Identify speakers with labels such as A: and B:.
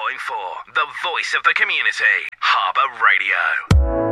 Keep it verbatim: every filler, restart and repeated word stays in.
A: point four, the voice of the community, Harbour Radio.